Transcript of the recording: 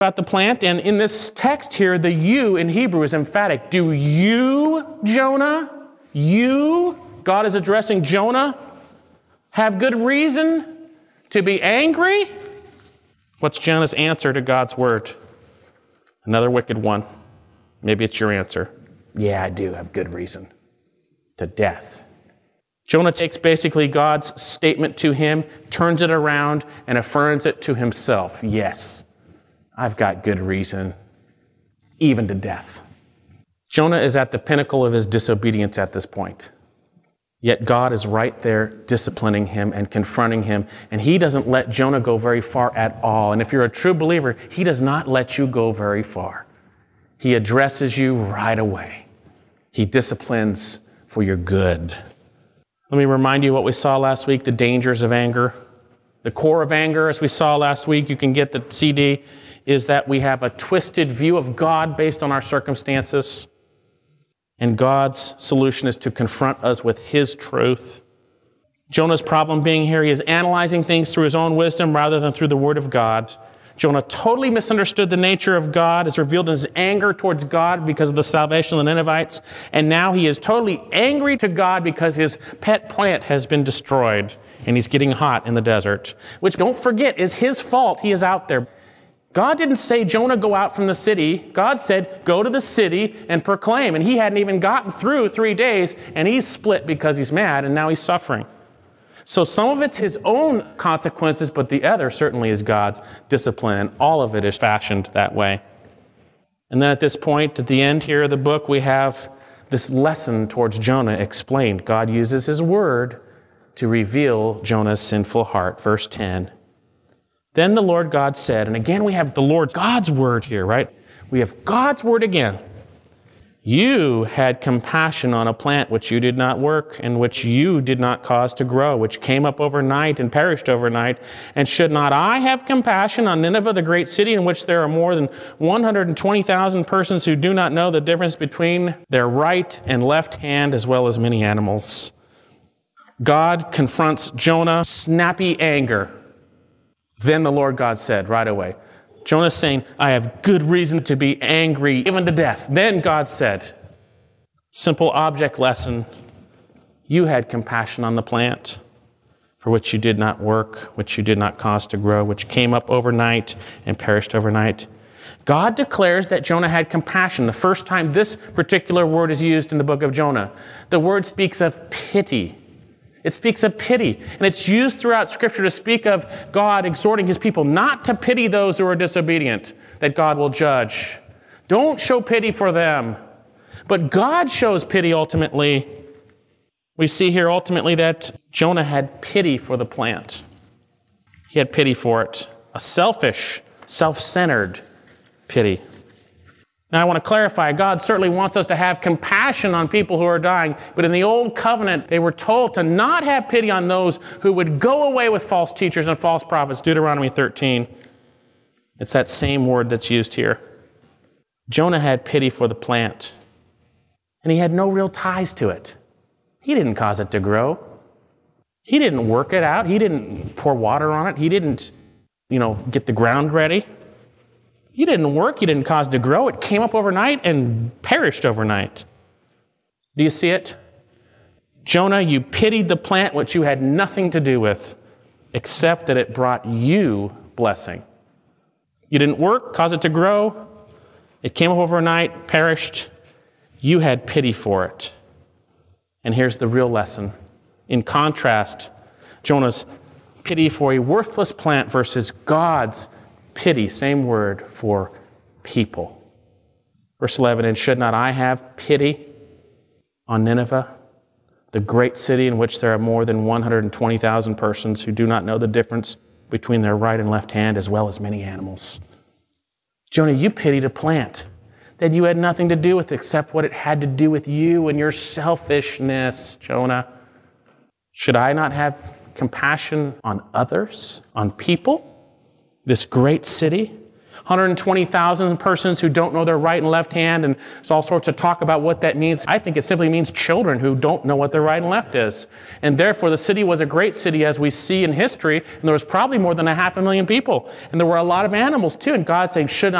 about the plant. And in this text here, the you in Hebrew is emphatic. Do you, Jonah, you, God is addressing Jonah, have good reason to be angry? What's Jonah's answer to God's word? Another wicked one. Maybe it's your answer. Yeah, I do have good reason. To death. Jonah takes basically God's statement to him, turns it around, and affirms it to himself. Yes, I've got good reason, even to death. Jonah is at the pinnacle of his disobedience at this point. Yet God is right there disciplining him and confronting him, and he doesn't let Jonah go very far at all. And if you're a true believer, he does not let you go very far. He addresses you right away. He disciplines for your good. Let me remind you what we saw last week, the dangers of anger. The core of anger, as we saw last week, you can get the CD, is that we have a twisted view of God based on our circumstances. And God's solution is to confront us with His truth. Jonah's problem being here, he is analyzing things through his own wisdom rather than through the Word of God. Jonah totally misunderstood the nature of God as revealed in his anger towards God because of the salvation of the Ninevites. And now he is totally angry to God because his pet plant has been destroyed and he's getting hot in the desert, which, don't forget, is his fault. He is out there. God didn't say, Jonah, go out from the city. God said, go to the city and proclaim. And he hadn't even gotten through 3 days, and he's split because he's mad, and now he's suffering. So some of it's his own consequences, but the other certainly is God's discipline, and all of it is fashioned that way. And then at this point, at the end here of the book, we have this lesson towards Jonah explained. God uses His word to reveal Jonah's sinful heart. Verse 10. Then the Lord God said, and again we have the Lord God's word here, right? We have God's word again. You had compassion on a plant which you did not work and which you did not cause to grow, which came up overnight and perished overnight. And should not I have compassion on Nineveh, the great city in which there are more than 120,000 persons who do not know the difference between their right and left hand, as well as many animals? God confronts Jonah, snappy anger. Then the Lord God said right away, Jonah's saying, I have good reason to be angry, even to death. Then God said, simple object lesson, you had compassion on the plant for which you did not work, which you did not cause to grow, which came up overnight and perished overnight. God declares that Jonah had compassion. The first time this particular word is used in the book of Jonah, the word speaks of pity. It speaks of pity, and it's used throughout Scripture to speak of God exhorting His people not to pity those who are disobedient, that God will judge. Don't show pity for them. But God shows pity ultimately. We see here ultimately that Jonah had pity for the plant. He had pity for it. A selfish, self-centered pity. Now, I want to clarify, God certainly wants us to have compassion on people who are dying, but in the Old Covenant, they were told to not have pity on those who would go away with false teachers and false prophets, Deuteronomy 13. It's that same word that's used here. Jonah had pity for the plant, and he had no real ties to it. He didn't cause it to grow. He didn't work it out. He didn't pour water on it. He didn't, get the ground ready. You didn't work, you didn't cause it to grow. It came up overnight and perished overnight. Do you see it? Jonah, you pitied the plant which you had nothing to do with, except that it brought you blessing. You didn't work, cause it to grow. It came up overnight, perished. You had pity for it. And here's the real lesson. In contrast, Jonah's pity for a worthless plant versus God's pity, same word, for people. Verse 11, and should not I have pity on Nineveh, the great city in which there are more than 120,000 persons who do not know the difference between their right and left hand, as well as many animals? Jonah, you pitied a plant that you had nothing to do with except what it had to do with you and your selfishness, Jonah. Should I not have compassion on others, on people? This great city? 120,000 persons who don't know their right and left hand, and there's all sorts of talk about what that means. I think it simply means children who don't know what their right and left is. And therefore, the city was a great city, as we see in history, and there was probably more than 500,000 people. And there were a lot of animals, too. And God's saying, should